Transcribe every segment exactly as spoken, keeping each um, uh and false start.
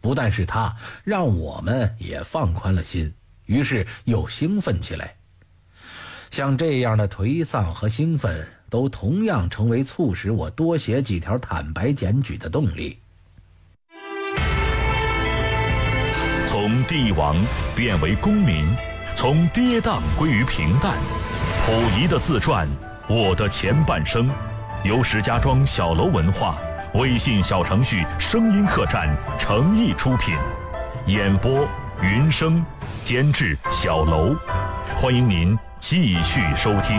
不但是他，让我们也放宽了心，于是又兴奋起来。像这样的颓丧和兴奋，都同样成为促使我多写几条坦白检举的动力。 从帝王变为公民，从跌宕归于平淡。溥仪的自传《我的前半生》，由石家庄小楼文化微信小程序声音客栈诚意出品，演播云生，监制小楼。欢迎您继续收听。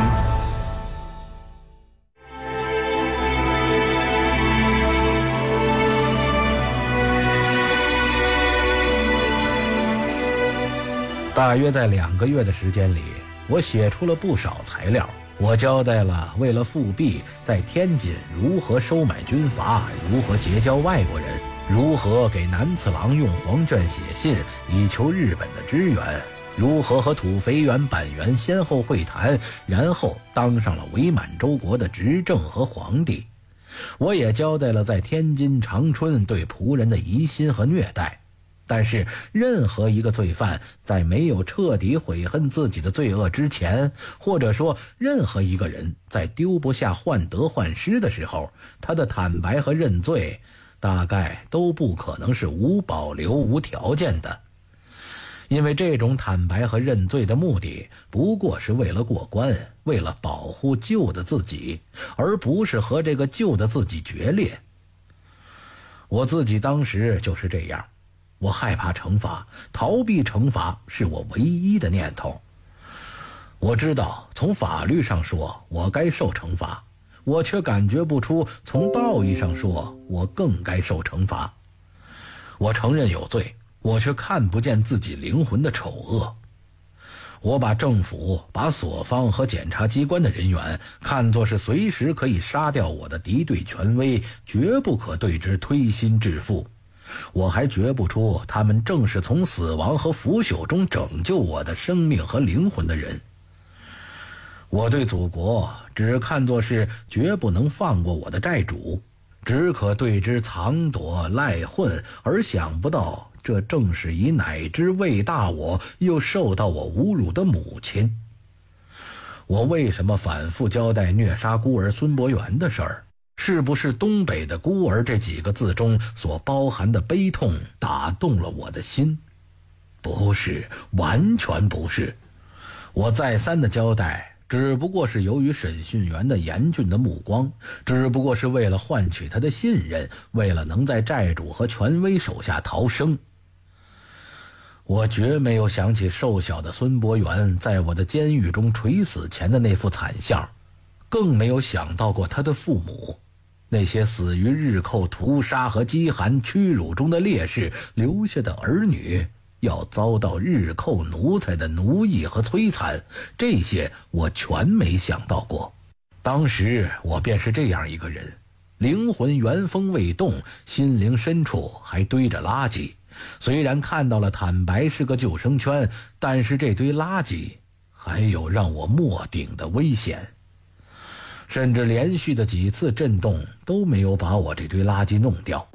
大约在两个月的时间里，我写出了不少材料。我交代了为了复辟在天津如何收买军阀，如何结交外国人，如何给南次郎用黄卷写信以求日本的支援，如何和土肥原、板垣先后会谈，然后当上了伪满洲国的执政和皇帝。我也交代了在天津长春对仆人的疑心和虐待。但是任何一个罪犯在没有彻底悔恨自己的罪恶之前，或者说任何一个人在丢不下患得患失的时候，他的坦白和认罪大概都不可能是无保留无条件的。因为这种坦白和认罪的目的不过是为了过关，为了保护旧的自己，而不是和这个旧的自己决裂。我自己当时就是这样，我害怕惩罚，逃避惩罚是我唯一的念头。我知道从法律上说我该受惩罚，我却感觉不出从道义上说我更该受惩罚。我承认有罪，我却看不见自己灵魂的丑恶。我把政府、把所方和检察机关的人员看作是随时可以杀掉我的敌对权威，绝不可对之推心置腹。我还觉不出他们正是从死亡和腐朽中拯救我的生命和灵魂的人。我对祖国只看作是绝不能放过我的债主，只可对之藏躲赖混，而想不到这正是以乃之为大我又受到我侮辱的母亲。我为什么反复交代虐杀孤儿孙伯元的事儿？是不是东北的孤儿这几个字中所包含的悲痛打动了我的心？不是，完全不是。我再三的交代只不过是由于审讯员的严峻的目光，只不过是为了换取他的信任，为了能在债主和权威手下逃生。我绝没有想起瘦小的孙伯元在我的监狱中垂死前的那副惨相，更没有想到过他的父母，那些死于日寇屠杀和饥寒屈辱中的烈士留下的儿女，要遭到日寇奴才的奴役和摧残，这些我全没想到过。当时我便是这样一个人，灵魂原封未动，心灵深处还堆着垃圾。虽然看到了坦白是个救生圈，但是这堆垃圾还有让我没顶的危险。甚至连续的几次震动都没有把我这堆垃圾弄掉。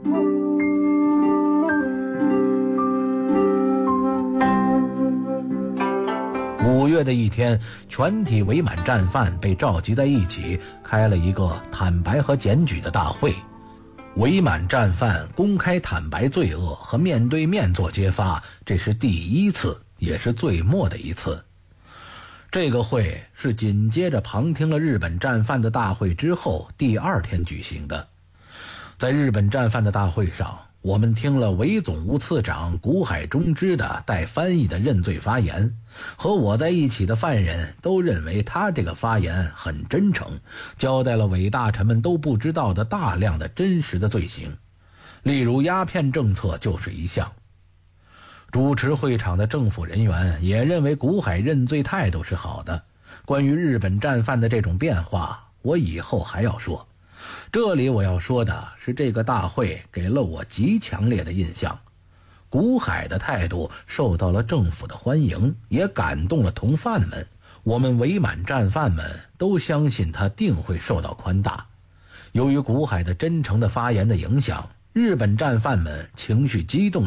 五月的一天，全体伪满战犯被召集在一起，开了一个坦白和检举的大会。伪满战犯公开坦白罪恶和面对面做揭发，这是第一次，也是最末的一次。这个会是紧接着旁听了日本战犯的大会之后第二天举行的。在日本战犯的大会上，我们听了伪总务次长谷海忠之的带翻译的认罪发言，和我在一起的犯人都认为他这个发言很真诚，交代了伪大臣们都不知道的大量的真实的罪行，例如鸦片政策就是一项。主持会场的政府人员也认为谷海认罪态度是好的。关于日本战犯的这种变化，我以后还要说。这里我要说的是，这个大会给了我极强烈的印象。谷海的态度受到了政府的欢迎，也感动了同犯们。我们伪满战犯们都相信他定会受到宽大。由于谷海的真诚的发言的影响，日本战犯们情绪激动